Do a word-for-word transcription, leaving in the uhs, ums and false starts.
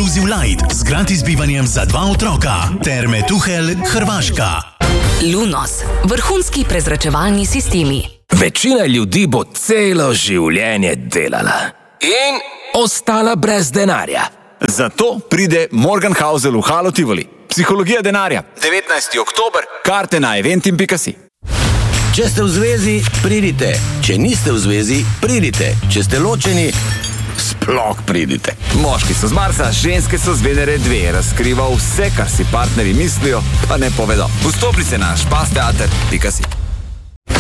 Exclusive Light z gratis bivanjem za dva otroka. Terme Tuhelj, Hrvaška. Lunos, vrhunski prezračevalni sistemi. Večina ljudi bo celo življenje delala in ostala brez denarja. Zato pride Morgan Housel v Halo Tivoli. Psihologija denarja. devetnajsti oktober. Karte na eventim pika si. Če ste v zvezi, pridite. Če niste v zvezi, pridite. Če ste ločeni, sploh pridite. Moški so z Marsa, ženske so z Venere dve. Razkriva vse, kar si partnerji mislijo, pa ne povedo. Vstopnice na špasteater pika si.